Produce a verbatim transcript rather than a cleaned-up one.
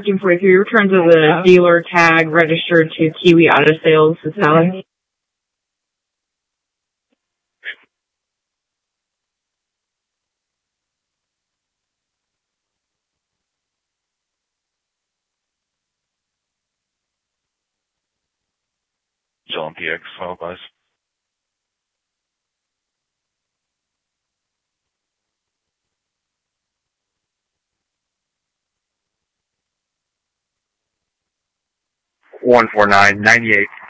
Looking for if you return to the dealer tag registered to Kiwi Auto Sales, is Sally. John P X, file guys. one four nine ninety eight.